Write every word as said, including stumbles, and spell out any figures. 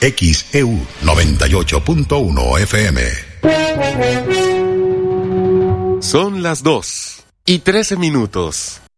X E U noventa y ocho punto uno F M. Son las dos y trece minutos.